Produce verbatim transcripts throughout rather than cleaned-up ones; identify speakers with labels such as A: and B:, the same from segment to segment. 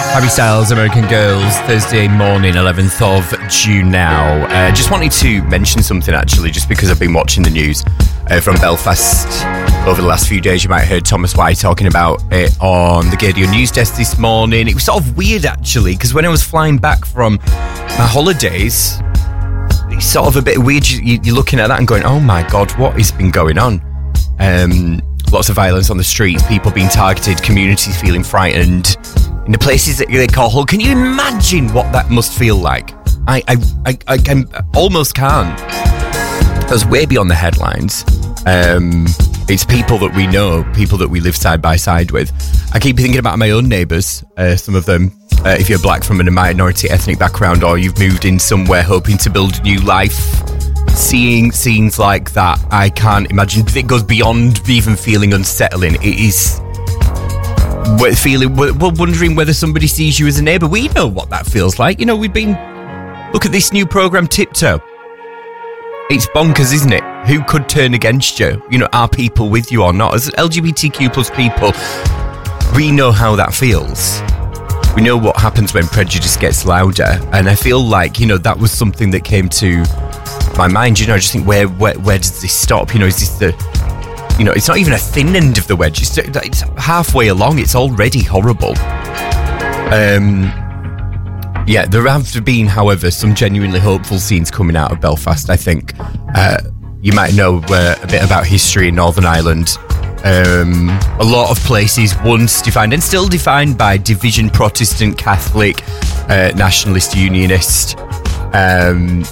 A: Harry Styles, American Girls, Thursday morning, eleventh of June now. Uh, just wanted to mention something actually, just because I've been watching the news uh, from Belfast over the last few days. You might have heard Thomas White talking about it on the Gaydio News Desk this morning. It was sort of weird actually, because when I was flying back from my holidays, it's sort of a bit weird. You, you're looking at that and going, oh my God, what has been going on? Um, lots of violence on the streets, people being targeted, communities feeling frightened. In the places that they call home. Can you imagine what that must feel like? I I, I, I can almost can't. That's way beyond the headlines. Um, it's people that we know, people that we live side by side with. I keep thinking about my own neighbours, uh, some of them. Uh, if you're black from a minority ethnic background, or you've moved in somewhere hoping to build a new life, seeing scenes like that, I can't imagine. It goes beyond even feeling unsettling. It is... We're feeling, we're wondering whether somebody sees you as a neighbour. We know what that feels like. You know, we've been... Look at this new programme, Tiptoe. It's bonkers, isn't it? Who could turn against you? You know, are people with you or not? As L G B T Q plus people, we know how that feels. We know what happens when prejudice gets louder. And I feel like, you know, that was something that came to my mind. You know, I just think, where, where, where does this stop? You know, is this the... You know, it's not even a thin end of the wedge. It's, it's halfway along. It's already horrible. Um, yeah, there have been, however, some genuinely hopeful scenes coming out of Belfast, I think. Uh, you might know uh, a bit about history in Northern Ireland. Um, a lot of places once defined, and still defined, by division, Protestant, Catholic, uh, nationalist, unionist. Um...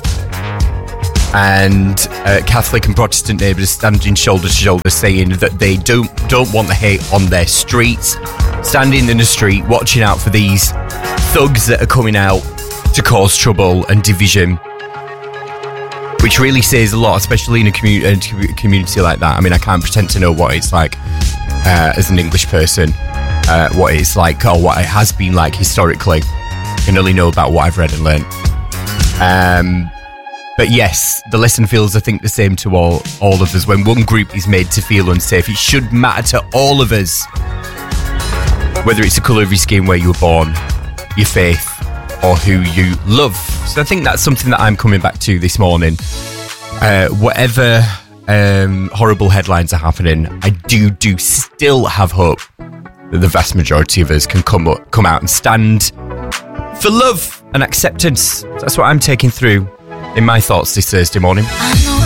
A: and uh, Catholic and Protestant neighbours standing shoulder to shoulder, saying that they don't don't want the hate on their streets, standing in the street watching out for these thugs that are coming out to cause trouble and division, which really says a lot, especially in a, commu- a community like that. I mean, I can't pretend to know what it's like uh, as an English person, uh, what it's like or what it has been like historically. I can only know about what I've read and learned. Um... But yes, the lesson feels, I think, the same to all, all of us. When one group is made to feel unsafe, it should matter to all of us. Whether it's the colour of your skin, where you were born, your faith, or who you love. So I think that's something that I'm coming back to this morning. Uh, whatever um, horrible headlines are happening, I do, do still have hope that the vast majority of us can come up, come out and stand for love and acceptance. That's what I'm taking through in my thoughts this Thursday morning.
B: I know